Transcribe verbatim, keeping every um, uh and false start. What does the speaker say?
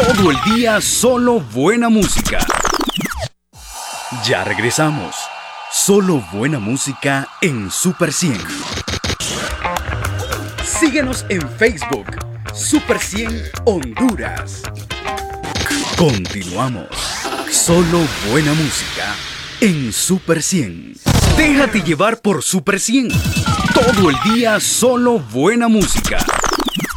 Todo el día solo buena música. Ya regresamos. Solo buena música en Super cien. Síguenos en Facebook, Super cien Honduras. Continuamos. Solo buena música en Super cien. Déjate llevar por Super cien. Todo el día solo buena música.